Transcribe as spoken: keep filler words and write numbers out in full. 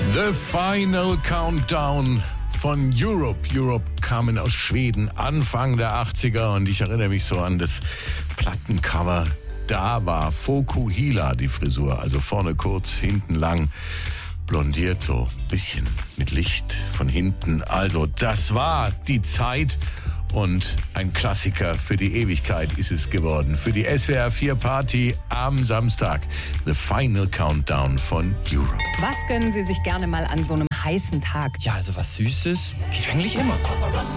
The Final Countdown von Europe. Europe kamen aus Schweden Anfang der achtziger und ich erinnere mich so an das Plattencover. Da war Fokuhila die Frisur, also vorne kurz, hinten lang, blondiert so, bisschen mit Licht von hinten. Also das war die Zeit und ein Klassiker für die Ewigkeit ist es geworden. Für die S W R vier Party am Samstag. The Final Countdown von Europe. Was gönnen Sie sich gerne mal an so einem heißen Tag? Ja, also was Süßes geht eigentlich immer.